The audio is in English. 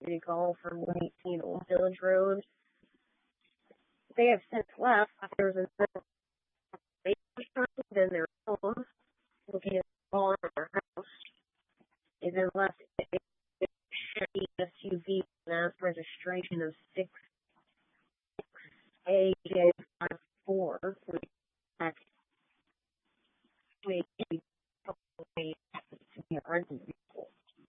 City Hall for 118 Old Village Road. They have since left. There was a in their home, looking at the lawn of their house. They then left a Chevy SUV mass registration of 6AJ5